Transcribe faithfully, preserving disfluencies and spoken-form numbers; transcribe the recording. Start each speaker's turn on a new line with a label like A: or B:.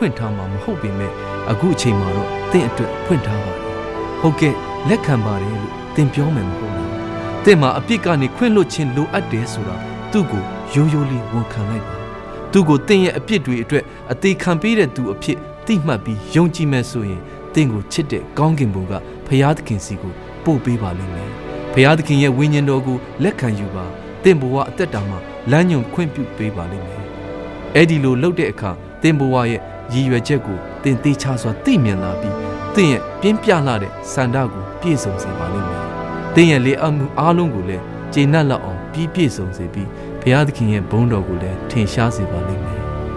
A: ဖွင့်ထားမှာမဟုတ်ပေမဲ့အခုအချိန်မှာတော့တင့်အတွက်ဖွင့်ထားပါတယ်ဟုတ်ကဲ့လက်ခံပါတယ်လို့တင်ပြောမယ်မဟုတ်လားတင့်မှာအပြစ်ကနေခွင့်လွတ်ခြင်းလိုအပ်တယ်ဆိုတာသူ့ကိုရိုးရိုးလေးဝန်ခံလိုက်ပါသူ့ကိုတင့်ရဲ့အပြစ်တွေအတွက်အသေးခံပေးတဲ့သူအဖြစ်သိမှတ်ပြီးယုံကြည်မယ်ဆိုရင်တင့်ကိုချစ်တဲ့ကောင်းကင်ဘုံကဖရာသခင်စီကိုပို့ပေးပါလိမ့်မယ်ဖရာသခင်ရဲ့ဝိညာဉ်တော်ကိုလက်ခံယူပါတင့်ဘဝအသက်တာမှာလမ်းညွန်ခွင့်ပြုပေးပါလိမ့်မယ်အဲ့ဒီလိုလုပ်တဲ့အခါတင့်ဘဝရဲ့ရည်ရွယ်ချက်ကိုတင်သေးချစွာသိမြင်လာပြီးတင့်ရဲ့ပြင်းပြလာတဲ့စန္ဒကိုပြည့်စုံစေပါလိမ့်မယ်တင့်ရဲ့လေအပ်မှုအားလုံးကိုလည်းကျေနပ်လောက်အောင်ပြည့်ပြည့်စုံစေပြီးဘုရားသခင်ရဲ့ဘုန်းတော်ကိုလည်းထင်ရှားစေပါလိမ့်မယ်